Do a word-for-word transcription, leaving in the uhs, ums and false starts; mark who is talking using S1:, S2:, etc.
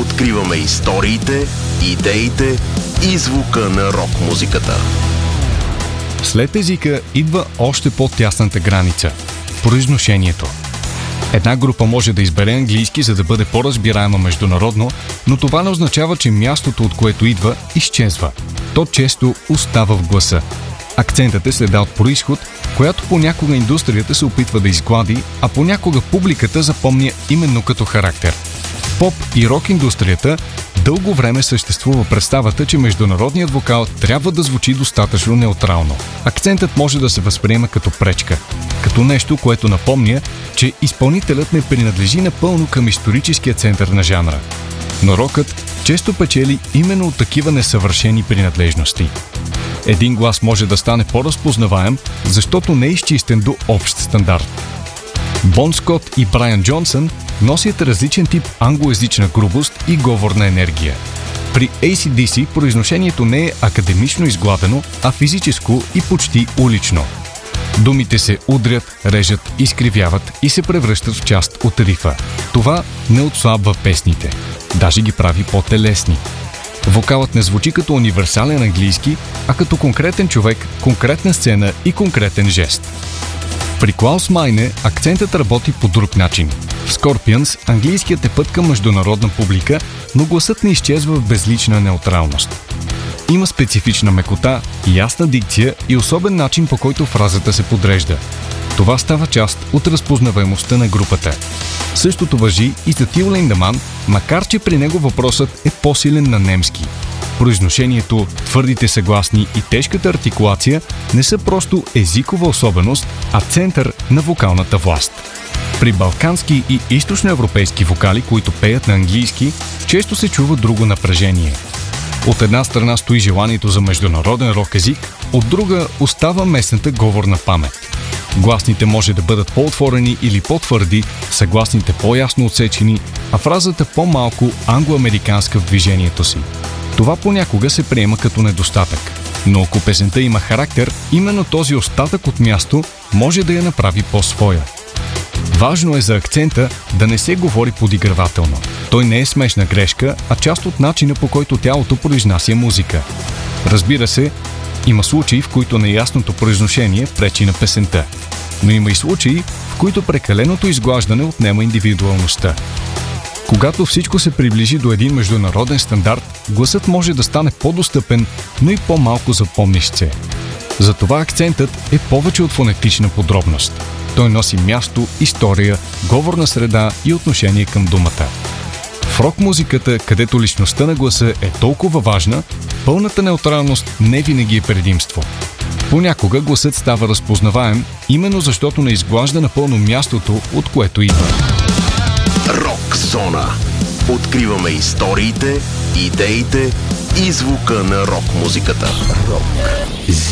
S1: Откриваме историите, идеите и звука на рок-музиката.
S2: След езика идва още по-тясната граница – произношението. Една група може да избере английски, за да бъде по-разбираема международно, но това не означава, че мястото, от което идва, изчезва. То често остава в гласа. Акцентът е следа от произход, която понякога индустрията се опитва да изглади, а понякога публиката запомня именно като характер. В поп и рок индустрията дълго време съществува представата, че международният вокал трябва да звучи достатъчно неутрално. Акцентът може да се възприема като пречка, като нещо, което напомня, че изпълнителят не принадлежи напълно към историческия център на жанра. Но рокът често печели именно от такива несъвършени принадлежности. Един глас може да стане по-разпознаваем, защото не е изчистен до общ стандарт. Бон Скот и Брайан Джонсън носят различен тип англоязична грубост и говорна енергия. При Ей Си Ди Си произношението не е академично изгладено, а физическо и почти улично. Думите се удрят, режат, изкривяват и се превръщат в част от рифа. Това не отслабва песните, даже ги прави по-телесни. Вокалът не звучи като универсален английски, а като конкретен човек, конкретна сцена и конкретен жест. При Клаус Майне акцентът работи по друг начин. В Scorpions английският е път към международна публика, но гласът не изчезва в безлична неутралност. Има специфична мекота, ясна дикция и особен начин, по който фразата се подрежда. Това става част от разпознаваемостта на групата. Същото важи и за Till Lindemann, макар че при него въпросът е по-силен на немски. Произношението, твърдите съгласни и тежката артикулация не са просто езикова особеност, а център на вокалната власт. При балкански и източноевропейски вокали, които пеят на английски, често се чува друго напрежение. От една страна стои желанието за международен рок език, от друга остава местната говорна памет. Гласните може да бъдат по-отворени или по-твърди, съгласните по-ясно отсечени, а фразата по-малко англоамериканска в движението си. Това понякога се приема като недостатък. Но ако песента има характер, именно този остатък от място може да я направи по-своя. Важно е за акцента да не се говори подигравателно. Той не е смешна грешка, а част от начина, по който тялото произнася музика. Разбира се, има случаи, в които неясното произношение пречи на песента. Но има и случаи, в които прекаленото изглаждане отнема индивидуалността. Когато всичко се приближи до един международен стандарт, гласът може да стане по-достъпен, но и по-малко запомнящ се. Затова акцентът е повече от фонетична подробност. Той носи място, история, говорна среда и отношение към думата. В рок-музиката, където личността на гласа е толкова важна, пълната неутралност не винаги е предимство. Понякога гласът става разпознаваем, именно защото не изглажда напълно мястото, от което идва.
S1: Рок зона. Откриваме историите, идеите и звука на рок-музиката. Рок.